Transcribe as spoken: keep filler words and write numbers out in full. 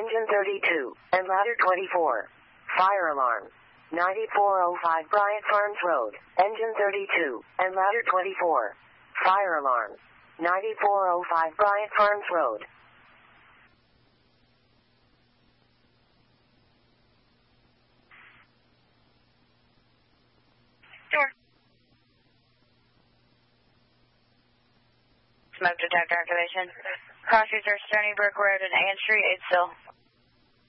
Engine thirty-two, and ladder twenty-four. Fire alarm. ninety-four oh five Bryant Farms Road, Engine thirty-two, and ladder twenty-four. Fire alarm. ninety-four oh five Bryant Farms Road. Door. Smoke detector activation. Cross user Stony Brook Road and Ann Street, Eight still.